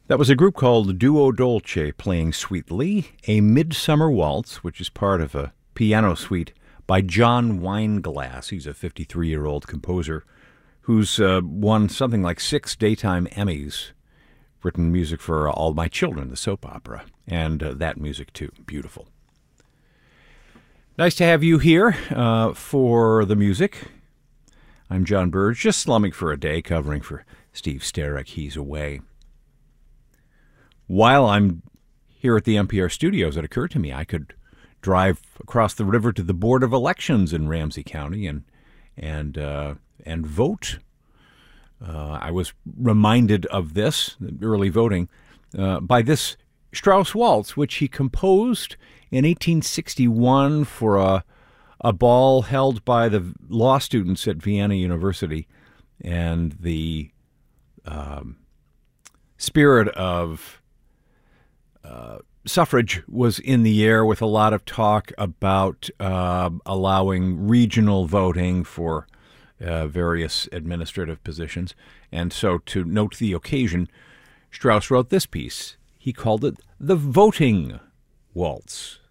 That was a group called Duo Dolce playing Sweetly, a Midsummer Waltz, which is part of a piano suite by John Weinglass. He's a 53-year-old composer who's won something like 6 daytime Emmys, written music for All My Children, the soap opera, and that music too. Beautiful. Nice to have you here for the music. I'm John Burge, just slumming for a day, covering for Steve Sterek. He's away. While I'm here at the NPR studios, it occurred to me I could drive across the river to the Board of Elections in Ramsey County and vote. I was reminded of this, early voting, by this Strauss waltz, which he composed in 1861 for a ball held by the law students at Vienna University, and the spirit of suffrage was in the air, with a lot of talk about allowing regional voting for various administrative positions. And so, to note the occasion, Strauss wrote this piece. He called it the Voting Waltz.